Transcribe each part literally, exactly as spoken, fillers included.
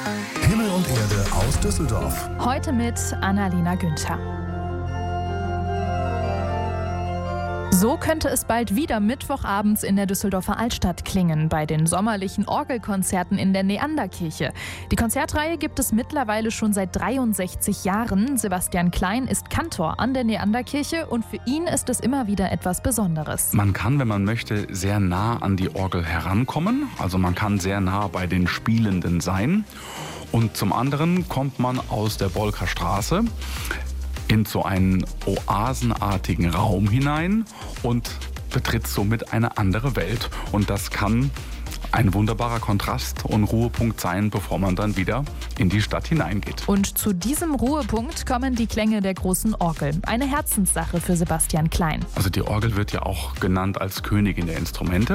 Himmel und Erde aus Düsseldorf. Heute mit Annalena Günther. So könnte es bald wieder mittwochabends in der Düsseldorfer Altstadt klingen, bei den sommerlichen Orgelkonzerten in der Neanderkirche. Die Konzertreihe gibt es mittlerweile schon seit dreiundsechzig Jahren. Sebastian Klein ist Kantor an der Neanderkirche und für ihn ist es immer wieder etwas Besonderes. Man kann, wenn man möchte, sehr nah an die Orgel herankommen. Also man kann sehr nah bei den Spielenden sein. Und zum anderen kommt man aus der Bolker Straße in so einen oasenartigen Raum hinein und betritt somit eine andere Welt. Und das kann ein wunderbarer Kontrast und Ruhepunkt sein, bevor man dann wieder in die Stadt hineingeht. Und zu diesem Ruhepunkt kommen die Klänge der großen Orgel. Eine Herzenssache für Sebastian Klein. Also die Orgel wird ja auch genannt als Königin der Instrumente.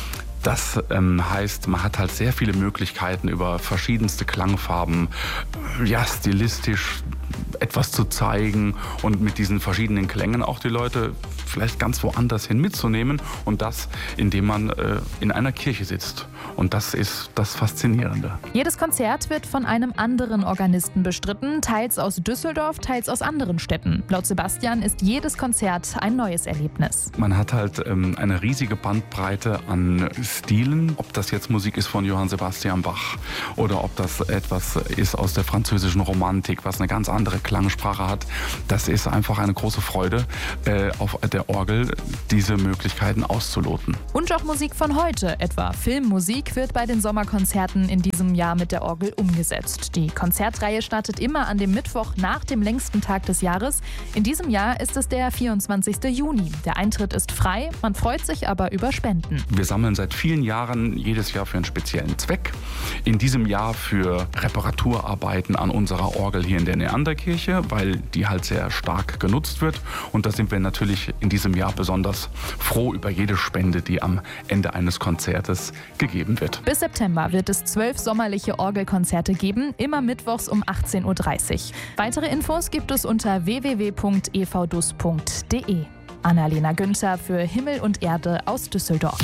Das ähm, heißt, man hat halt sehr viele Möglichkeiten über verschiedenste Klangfarben, ja, stilistisch etwas zu zeigen und mit diesen verschiedenen Klängen auch die Leute vielleicht ganz woanders hin mitzunehmen und das, indem man äh, in einer Kirche sitzt. Und das ist das Faszinierende. Jedes Konzert wird von einem anderen Organisten bestritten, teils aus Düsseldorf, teils aus anderen Städten. Laut Sebastian ist jedes Konzert ein neues Erlebnis. Man hat halt ähm, eine riesige Bandbreite an Stilen, ob das jetzt Musik ist von Johann Sebastian Bach oder ob das etwas ist aus der französischen Romantik, was eine ganz andere Klangsprache hat. Das ist einfach eine große Freude, äh, auf der Orgel diese Möglichkeiten auszuloten. Und auch Musik von heute, etwa Filmmusik, wird bei den Sommerkonzerten in diesem Jahr mit der Orgel umgesetzt. Die Konzertreihe startet immer an dem Mittwoch nach dem längsten Tag des Jahres. In diesem Jahr ist es der vierundzwanzigsten Juni. Der Eintritt ist frei, man freut sich aber über Spenden. Wir sammeln seit vielen Jahren jedes Jahr für einen speziellen Zweck. In diesem Jahr für Reparaturarbeiten an unserer Orgel hier in der Neanderkirche, weil die halt sehr stark genutzt wird. Und da sind wir natürlich in diesem Jahr besonders froh über jede Spende, die am Ende eines Konzertes gegeben wird. Bis September wird es zwölf sommerliche Orgelkonzerte geben, immer mittwochs um achtzehn Uhr dreißig. Weitere Infos gibt es unter w w w punkt e v dus punkt d e. Annalena Günther für Himmel und Erde aus Düsseldorf.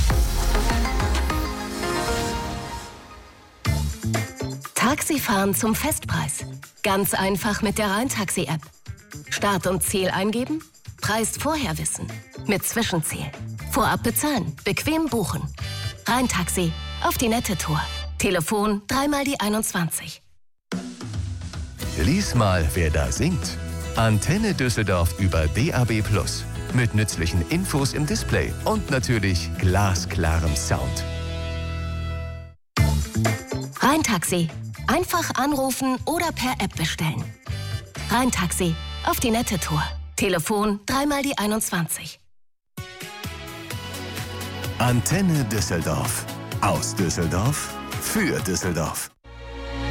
Taxifahren zum Festpreis. Ganz einfach mit der Rhein-Taxi-App. Start und Ziel eingeben, Preis vorher wissen. Mit Zwischenziel. Vorab bezahlen, bequem buchen. Rhein-Taxi, auf die nette Tour. Telefon dreimal die einundzwanzig. Lies mal, wer da singt. Antenne Düsseldorf über D A B plus. Mit nützlichen Infos im Display und natürlich glasklarem Sound. Rhein-Taxi. Einfach anrufen oder per App bestellen. Rhein-Taxi, auf die nette Tour. Telefon dreimal die einundzwanzig. Antenne Düsseldorf. Aus Düsseldorf für Düsseldorf.